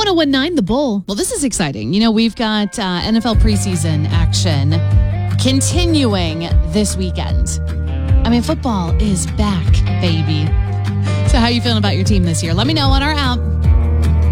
1019 The Bull. Well, this is exciting. You know, we've got NFL preseason action continuing this weekend. I mean, football is back, baby. So how are you feeling about your team this year? Let me know on our app.